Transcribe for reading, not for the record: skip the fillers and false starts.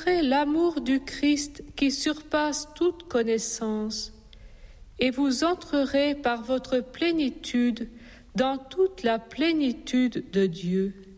connaîtrez l'amour du Christ qui surpasse toute connaissance, et vous entrerez par votre plénitude dans toute la plénitude de Dieu.